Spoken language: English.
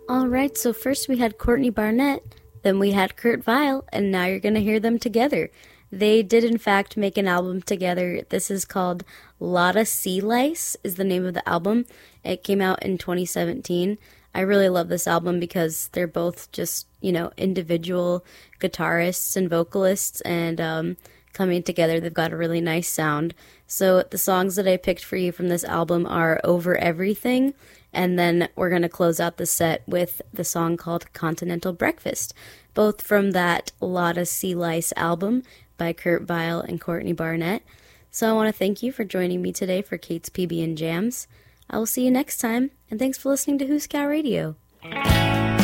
All right, so first we had Courtney Barnett, then we had Kurt Vile, and now you're going to hear them together. They did, in fact, make an album together. This is called Lotta Sea Lice, is the name of the album. It came out in 2017. I really love this album because they're both just, individual guitarists and vocalists, and coming together, they've got a really nice sound. So the songs that I picked for you from this album are Over Everything, and then we're going to close out the set with the song called Continental Breakfast, both from that Lotta Sea Lice album by Kurt Vile and Courtney Barnett. So I want to thank you for joining me today for Kate's PB and Jams. I will see you next time, and thanks for listening to Who's Cow Radio.